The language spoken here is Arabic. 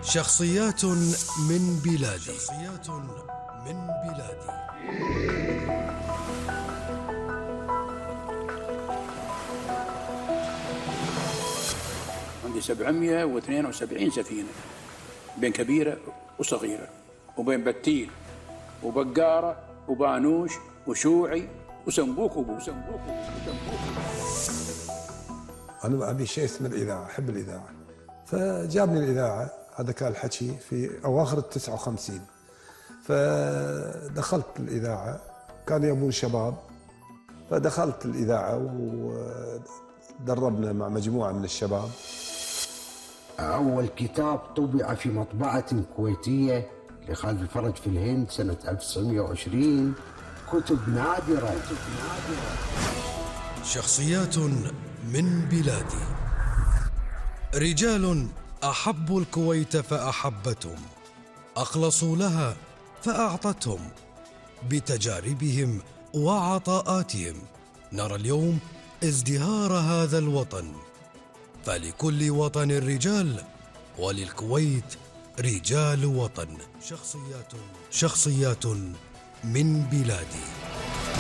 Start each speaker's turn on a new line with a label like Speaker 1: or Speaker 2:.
Speaker 1: شخصيات من بلادي.
Speaker 2: عندي 772 سفينة، بين كبيرة وصغيرة، وبين بتيل وبقارة وبانوش وشوعي وسنبوك وسنبوك.
Speaker 3: أنا أبي شيء اسمه الإذاعة، أحب الإذاعة، فجابني الإذاعة. هذا كان الحكي في أواخر 59. فدخلت الإذاعة، كانوا يبون شباب، فدخلت الإذاعة ودربنا مع مجموعة من الشباب.
Speaker 4: أول كتاب طبع في مطبعة كويتية لخالد الفرج في الهند سنة 1920، كتب نادرة.
Speaker 1: شخصيات من بلادي، رجال أحبوا الكويت فأحبتهم، أخلصوا لها فأعطتهم. بتجاربهم وعطاءاتهم نرى اليوم ازدهار هذا الوطن. فلكل وطن رجال، وللكويت رجال وطن. شخصيات من بلادي.